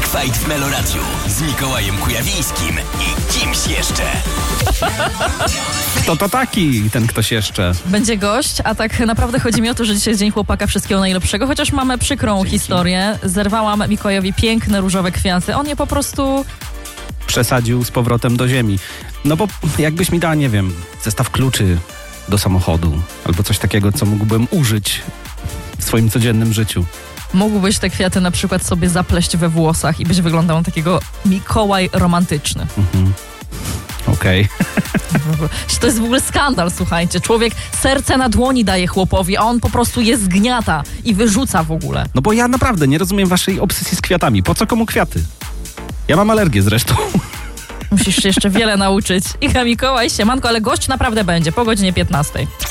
Fight w Meloradiu z Mikołajem Kujawińskim i kimś jeszcze. Kto to taki, ten ktoś jeszcze? Będzie gość, a tak naprawdę chodzi mi o to, że dzisiaj jest Dzień Chłopaka, wszystkiego najlepszego, chociaż mamy przykrą historię. Zerwałam Mikołajowi piękne różowe kwiaty. On je po prostu... Przesadził z powrotem do ziemi. No bo jakbyś mi dała, nie wiem, zestaw kluczy do samochodu albo coś takiego, co mógłbym użyć w swoim codziennym życiu. Mógłbyś te kwiaty na przykład sobie zapleść we włosach i byś wyglądał na takiego Mikołaj romantyczny. Okej. To jest w ogóle skandal, słuchajcie. Człowiek serce na dłoni daje chłopowi, a on po prostu je zgniata i wyrzuca w ogóle. No bo ja naprawdę nie rozumiem waszej obsesji z kwiatami. Po co komu kwiaty? Ja mam alergię zresztą. Musisz się jeszcze wiele nauczyć. Iga Mikołaj, siemanko, ale gość naprawdę będzie po godzinie 15.